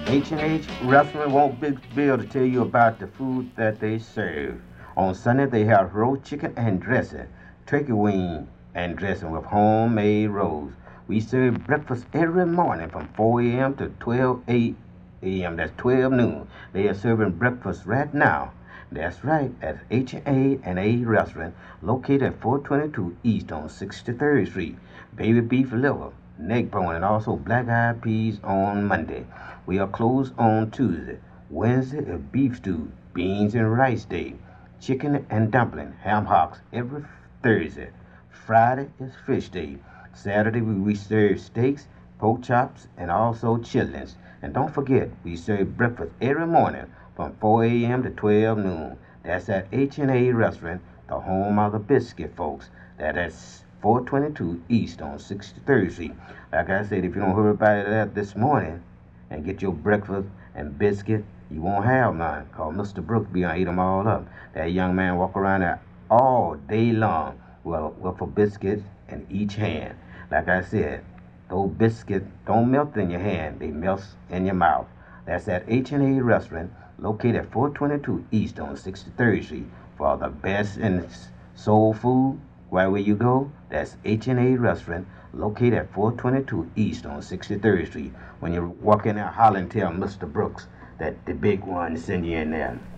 H&H Restaurant won't be able to tell you about the food that they serve. On Sunday, they have roast chicken and dressing, turkey wing and dressing with homemade rolls. We serve breakfast every morning from 4 a.m. to 12 a.m. That's 12 noon. They are serving breakfast right now. That's right, at H&A Restaurant, located at 422 East on 63rd Street. Baby beef liver, neck bone, and also black eyed peas on Monday. We are closed on Tuesday. Wednesday is beef stew, beans and rice day, chicken and dumpling, ham hocks every Thursday. Friday is fish day. Saturday we serve steaks, pork chops, and also chitlins. And don't forget, we serve breakfast every morning from 4 a.m. to 12 noon. That's at H&A Restaurant, the home of the biscuit folks. That's 422 East on 63rd Street. Like I said, if you don't hurry by that this morning and get your breakfast and biscuit, you won't have none. Cause Mr. Brooks be gonna eat them all up. That young man walk around there all day long with a biscuit in each hand. Like I said, those biscuits don't melt in your hand, they melt in your mouth. That's at H&A Restaurant, located at 422 East on 63rd Street. For the best in soul food, wherever you go, that's H&A Restaurant, located at 422 East on 63rd Street. When you walk in there, holler and tell Mr. Brooks that the big one send you in there.